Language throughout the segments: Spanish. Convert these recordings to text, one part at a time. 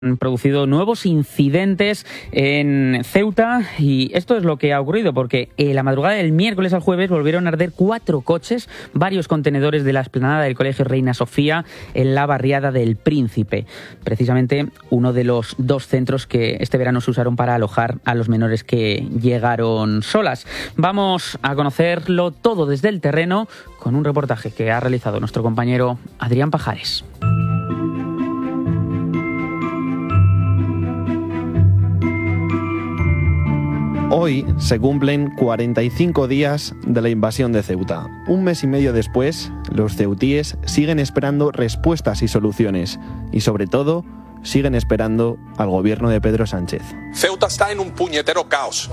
Han producido nuevos incidentes en Ceuta y esto es lo que ha ocurrido porque en la madrugada del miércoles al jueves volvieron a arder 4 coches, varios contenedores de la explanada del Colegio Reina Sofía en la barriada del Príncipe, precisamente uno de los 2 centros que este verano se usaron para alojar a los menores que llegaron solas. Vamos a conocerlo todo desde el terreno con un reportaje que ha realizado nuestro compañero Adrián Pajares. Hoy se cumplen 45 días de la invasión de Ceuta. Un mes y medio después, los ceutíes siguen esperando respuestas y soluciones. Y sobre todo, siguen esperando al gobierno de Pedro Sánchez. Ceuta está en un puñetero caos.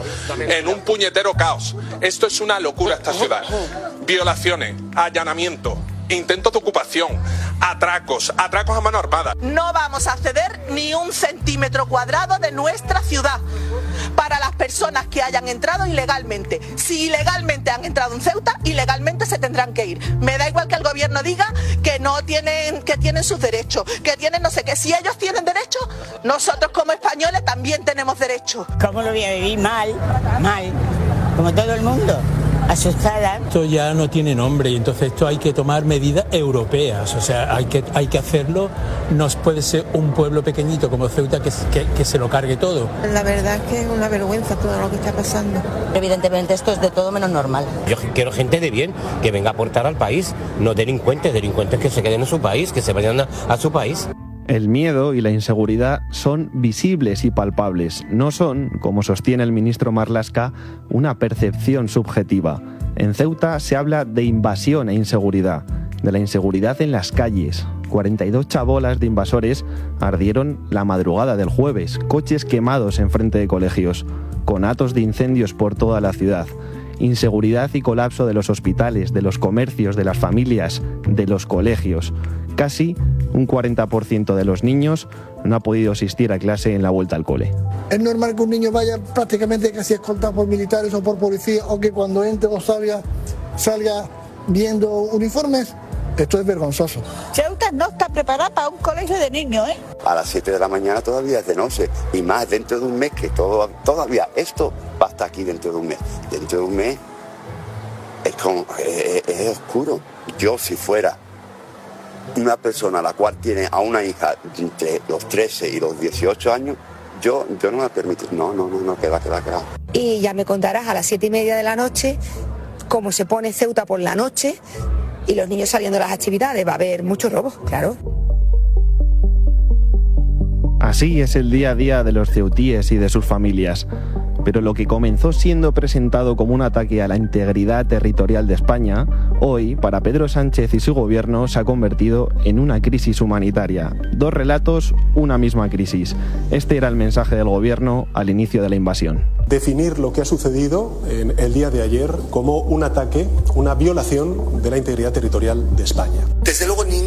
Esto es una locura, esta ciudad. Violaciones, allanamiento, intentos de ocupación, atracos a mano armada. No vamos a ceder ni un centímetro cuadrado de nuestra ciudad para las personas que hayan entrado ilegalmente. Si ilegalmente han entrado en Ceuta, ilegalmente se tendrán que ir. Me da igual que el gobierno diga que no tienen, que tienen sus derechos, que tienen no sé qué. Si ellos tienen derechos, nosotros como españoles también tenemos derechos. ¿Cómo lo voy a vivir? Mal, como todo el mundo. Asustada. Esto ya no tiene nombre y entonces esto hay que tomar medidas europeas, o sea, hay que hacerlo. No puede ser un pueblo pequeñito como Ceuta que se lo cargue todo. La verdad es que es una vergüenza todo lo que está pasando. Evidentemente esto es de todo menos normal. Yo quiero gente de bien que venga a aportar al país, no delincuentes que se queden en su país, que se vayan a su país. El miedo y la inseguridad son visibles y palpables, no son, como sostiene el ministro Marlaska, una percepción subjetiva. En Ceuta se habla de invasión e inseguridad, de la inseguridad en las calles. 42 chabolas de invasores ardieron la madrugada del jueves, coches quemados enfrente de colegios, conatos de incendios por toda la ciudad. Inseguridad y colapso de los hospitales, de los comercios, de las familias, de los colegios. Casi un 40% de los niños no ha podido asistir a clase en la vuelta al cole. Es normal que un niño vaya prácticamente casi escoltado por militares o por policías, o que cuando entre o salga viendo uniformes. Esto es vergonzoso. Ceuta no está preparada para un colegio de niños, ¿eh? A las 7 de la mañana todavía es de noche, y más dentro de un mes, que todavía esto va a estar aquí dentro de un mes. Dentro de un mes es oscuro. Yo, si fuera una persona la cual tiene a una hija entre los 13 y los 18 años, yo no me permito. No, que va. Y ya me contarás a las 7:30 de la noche cómo se pone Ceuta por la noche y los niños saliendo de las actividades. Va a haber muchos robos, claro. Así es el día a día de los ceutíes y de sus familias. Pero lo que comenzó siendo presentado como un ataque a la integridad territorial de España, hoy, para Pedro Sánchez y su gobierno, se ha convertido en una crisis humanitaria. 2 relatos, una misma crisis. Este era el mensaje del gobierno al inicio de la invasión. Definir lo que ha sucedido en el día de ayer como un ataque, una violación de la integridad territorial de España. Desde luego,